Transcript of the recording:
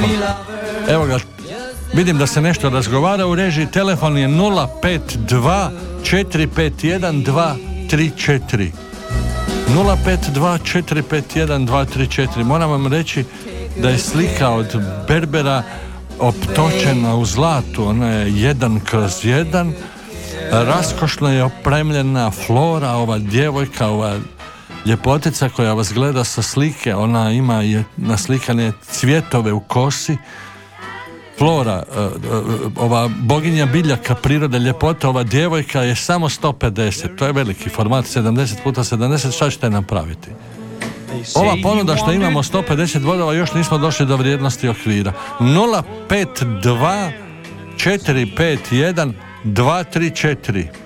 Evo ga, vidim da se nešto razgovara u režiji. Telefon je 052 451 234. 052 451 234. Moram vam reći da je slika od Berbera optočena u zlatu. Ona je 1/1. Raskošno je opremljena Flora, ova djevojka, ova ljepotica koja vas gleda sa slike. Ona ima naslikane cvjetove u kosi. Flora, ova boginja biljaka, prirode, ljepota, ova djevojka je samo 150. To je veliki format, 70x70. Šta ćete napraviti? Ova ponuda što imamo 150 bodova, još nismo došli do vrijednosti okvira. 052 451 234.